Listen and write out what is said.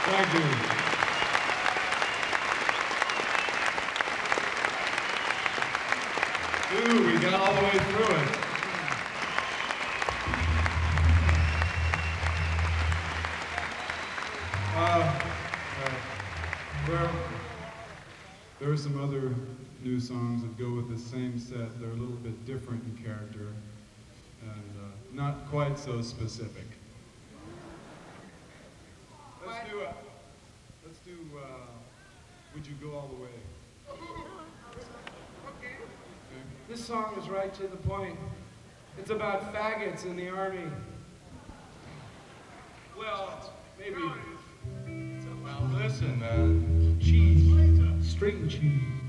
Thank you. Ooh, we got all the way through it. Well, there are some other new songs that go with the same set. They're a little bit different in character and not quite so specific. Let's do, Would You Go All the Way? Okay. This song is right to the point. It's about faggots in the army. Well, maybe. Well, listen, cheese, string cheese.